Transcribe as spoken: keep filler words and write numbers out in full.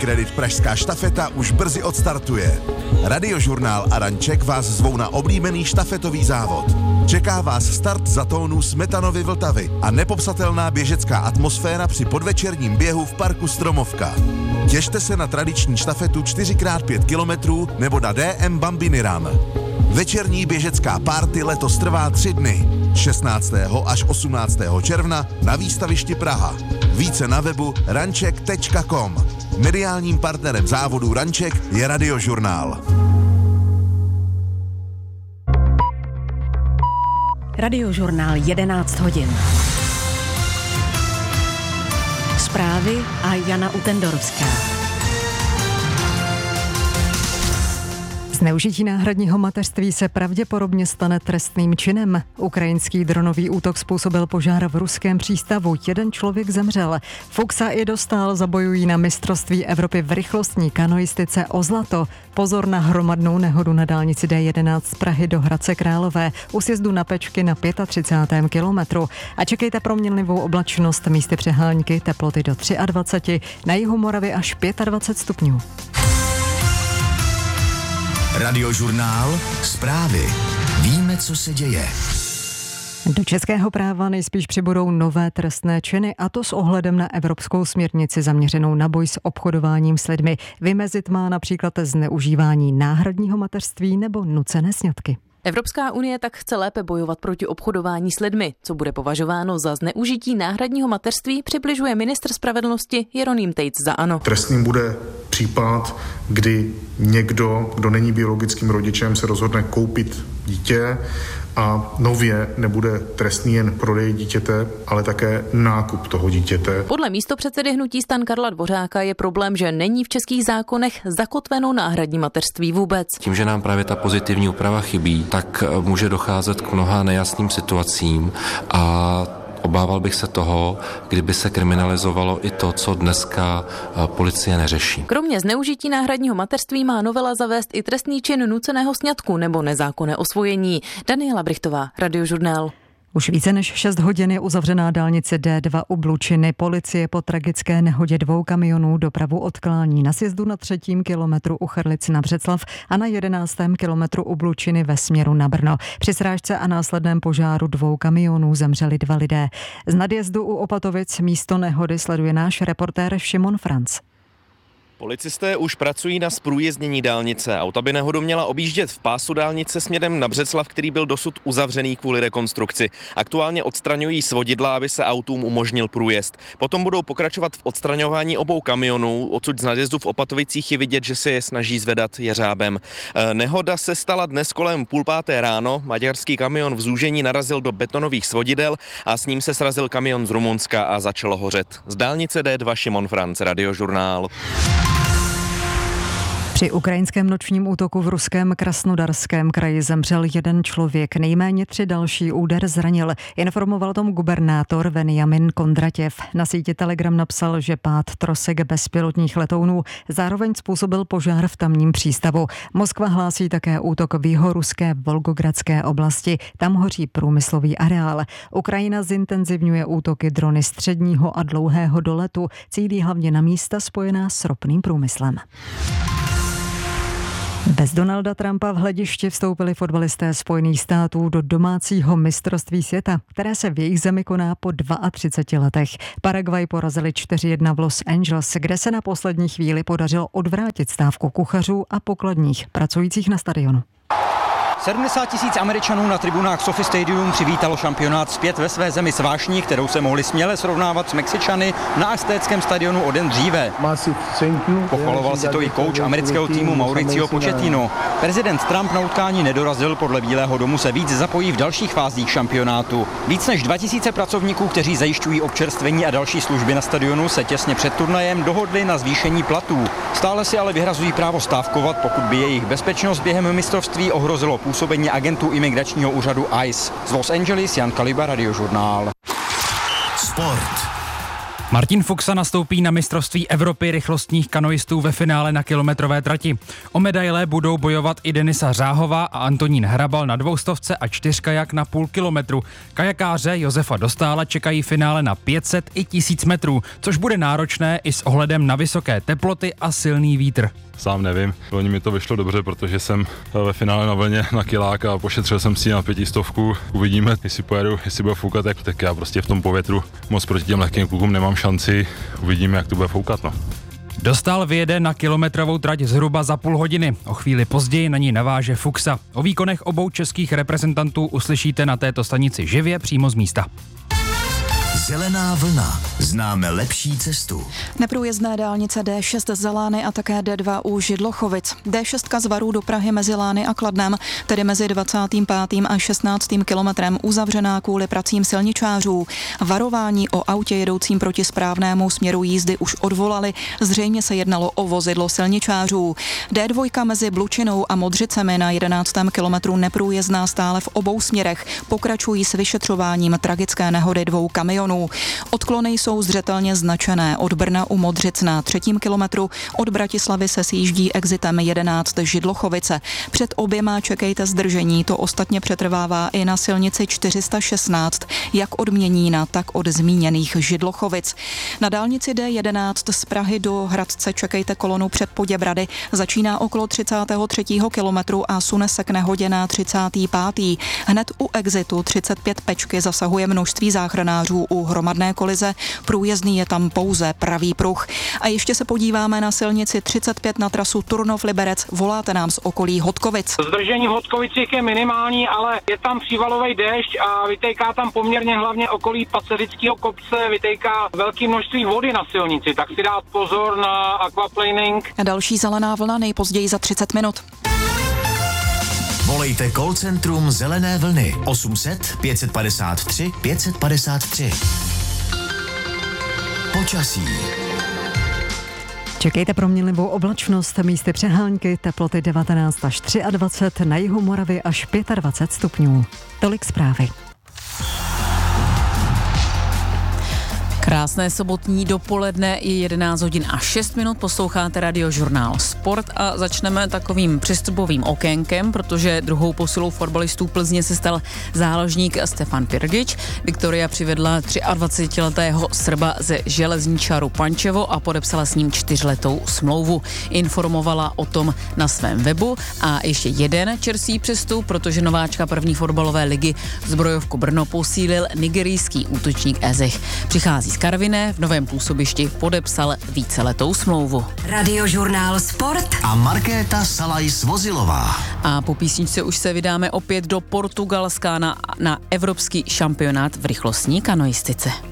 Reddit pražská štafeta už brzy odstartuje. Radiožurnál a Ranček vás zvou na oblíbený štafetový závod. Čeká vás start za tónu Smetanovy Vltavy a nepopsatelná běžecká atmosféra při podvečerním běhu v parku Stromovka. Těšte se na tradiční štafetu čtyři krát pět kilometrů nebo na D M Bambini Run. Večerní běžecká party letos trvá tři dny. šestnáctého až osmnáctého června na výstavišti Praha. Více na webu ranček tečka com. Mediálním partnerem závodu Ranček je Radiožurnál. Radiožurnál jedenáct hodin. Zprávy a Jana Utendorovská. Zneužití náhradního mateřství se pravděpodobně stane trestným činem. Ukrajinský dronový útok způsobil požár v ruském přístavu. Jeden člověk zemřel. Fuxa i Dostál zabojují na mistrovství Evropy v rychlostní kanoistice o zlato. Pozor na hromadnou nehodu na dálnici D jedenáct z Prahy do Hradce Králové u sjezdu na Pečky na třicátém pátém kilometru. A čekejte proměnlivou oblačnost, místy přehánky, teploty do dvacet tři, na jihu Moravy až dvacet pět stupňů. Radiožurnál, zprávy. Víme, co se děje. Do českého práva nejspíš přibudou nové trestné činy, a to s ohledem na evropskou směrnici zaměřenou na boj s obchodováním s lidmi. Vymezit má například zneužívání náhradního mateřství nebo nucené sňatky. Evropská unie tak chce lépe bojovat proti obchodování s lidmi. Co bude považováno za zneužití náhradního mateřství, přibližuje ministr spravedlnosti Jeroným Tejc za ANO. Trestným bude případ, kdy někdo, kdo není biologickým rodičem, se rozhodne koupit dítě a nově nebude trestný jen prodej dítěte, ale také nákup toho dítěte. Podle místopředsedy hnutí STAN Karla Dvořáka je problém, že není v českých zákonech zakotveno náhradní mateřství vůbec. Tím, že nám právě ta pozitivní úprava chybí, tak může docházet k mnoha nejasným situacím a obával bych se toho, kdyby se kriminalizovalo i to, co dneska policie neřeší. Kromě zneužití náhradního mateřství má novela zavést i trestný čin nuceného sňatku nebo nezákonné osvojení. Daniela Brichtová, Radiožurnál. Už více než šest hodin je uzavřená dálnice D dva u Blučiny. Policie po tragické nehodě dvou kamionů dopravu odklání na sjezdu na třetím kilometru u Chrlic na Břeclav a na jedenáctém kilometru u Blučiny ve směru na Brno. Při srážce a následném požáru dvou kamionů zemřeli dva lidé. Z nadjezdu u Opatovic místo nehody sleduje náš reportér Šimon Franc. Policisté už pracují na zprůjezdnění dálnice. Auta by nehodu měla objíždět v pásu dálnice směrem na Břeclav, který byl dosud uzavřený kvůli rekonstrukci. Aktuálně odstraňují svodidla, aby se autům umožnil průjezd. Potom budou pokračovat v odstraňování obou kamionů. Odsud z nadjezdu v Opatovicích je vidět, že se je snaží zvedat jeřábem. Nehoda se stala dnes kolem půl páté ráno. Maďarský kamion v zúžení narazil do betonových svodidel a s ním se srazil kamion z Rumunska a začalo hořet. Z dálnice D dva Šimon Franc, Radiožurnál. Při ukrajinském nočním útoku v ruském Krasnodarském kraji zemřel jeden člověk, nejméně tři další úder zranil. Informoval o tom gubernátor Veniamin Kondratěv. Na síti Telegram napsal, že pád trosek bezpilotních letounů zároveň způsobil požár v tamním přístavu. Moskva hlásí také útok v jihoruské Volgogradské oblasti. Tam hoří průmyslový areál. Ukrajina zintenzivňuje útoky drony středního a dlouhého doletu. Cílí hlavně na místa spojená s ropným průmyslem. Bez Donalda Trumpa v hledišti vstoupili fotbalisté Spojených států do domácího mistrovství světa, které se v jejich zemi koná po třiceti dvou letech. Paraguay porazili čtyři jedna v Los Angeles, kde se na poslední chvíli podařilo odvrátit stávku kuchařů a pokladních pracujících na stadionu. sedmdesát tisíc Američanů na tribunách Sophie Stadium přivítalo šampionát zpět ve své zemi s vášní, kterou se mohli směle srovnávat s Mexičany na aztéckém stadionu o den dříve. Pochvaloval si to i kouč amerického týmu Mauricio Pochettino. Prezident Trump na utkání nedorazil, podle Bílého domu se víc zapojí v dalších fázích šampionátu. Víc než dva tisíce pracovníků, kteří zajišťují občerstvení a další služby na stadionu, se těsně před turnajem dohodli na zvýšení platů. Stále si ale vyhrazují právo stávkovat, pokud by jejich bezpečnost během mistrovství ohrozilo působení agentů imigračního úřadu I C E. Z Los Angeles Jan Kaliba, Radiožurnál. Sport. Martin Fuxa nastoupí na mistrovství Evropy rychlostních kanoistů ve finále na kilometrové trati. O medaile budou bojovat i Denisa Řáhová a Antonín Hrabal na dvoustovce a čtyřkajak na půl kilometru. Kajakáře Josefa Dostála čekají finále na pět set i tisíc metrů, což bude náročné i s ohledem na vysoké teploty a silný vítr. Sám nevím, loni mi to vyšlo dobře, protože jsem ve finále na vlně na kilák a pošetřil jsem si na pětistovku. Uvidíme, jestli pojedu, jestli bude foukat, tak, tak já prostě v tom povětru moc proti těm lehkým klukům nemám šanci. Uvidíme, jak to bude foukat. No. Dostál vyjede na kilometrovou trať zhruba za půl hodiny. O chvíli později na ní naváže Fuxa. O výkonech obou českých reprezentantů uslyšíte na této stanici živě přímo z místa. Zelená vlna. Známe lepší cestu. Neprůjezdné dálnice D šest z Lány a také D dva u Židlochovic. D šest z Varů do Prahy mezi Lány a Kladnem, tedy mezi dvacátým pátým a šestnáctým kilometrem uzavřená kvůli pracím silničářů. Varování o autě jedoucím proti správnému směru jízdy už odvolali, zřejmě se jednalo o vozidlo silničářů. D dva mezi Blučinou a Modřicemi na jedenáctém kilometru neprůjezdná stále v obou směrech. Pokračují s vyšetřováním tragické nehody dvou kamionů. Odklony jsou zřetelně značené. Od Brna u Modřic na třetím kilometru, od Bratislavy se sjíždí exitem jedenáct Židlochovice. Před oběma čekejte zdržení, to ostatně přetrvává i na silnici čtyři sta šestnáct, jak od Měnína, tak od zmíněných Židlochovic. Na dálnici D jedenáct z Prahy do Hradce čekejte kolonu před Poděbrady, začíná okolo třicátého třetího kilometru a sune se k nehodě na třicátý pátý Hned u exitu třicet pět Pečky zasahuje množství záchranářů u hromadné kolize, průjezdný je tam pouze pravý pruh. A ještě se podíváme na silnici třicet pět na trasu Turnov-Liberec, voláte nám z okolí Hodkovic. Zdržení v Hodkovicích je minimální, ale je tam přívalový déšť a vytéká tam poměrně hlavně okolí Paceřického kopce, vytéká velké množství vody na silnici, tak si dát pozor na aquaplaning. A další zelená vlna nejpozději za třicet minut. Volejte call centrum Zelené vlny osm set pět padesát tři pět padesát tři. Počasí. Čekejte proměnlivou oblačnost, místy přehánky, teploty devatenáct až dvacet tři, na jihu Moravy až dvacet pět stupňů. Tolik zprávy. Krásné sobotní dopoledne, je jedenáct hodin a šest minut, posloucháte Radiožurnál Sport a začneme takovým přestupovým okénkem, protože druhou posilou fotbalistů Plzně se stal záložník Stefan Pirdič. Viktoria přivedla dvacetiletého Srba ze Železničaru Pančevo a podepsala s ním čtyřletou smlouvu. Informovala o tom na svém webu. A ještě jeden čerstvý přestup, protože nováčka první fotbalové ligy Zbrojovku Brno posílil nigerijský útočník Ezech. Přichází z Karviné, v novém působišti podepsal víceletou smlouvu. Radiožurnál Sport a Markéta Salajs-Vozilová. A po písničce už se vydáme opět do Portugalska na, na evropský šampionát v rychlostní kanoistice.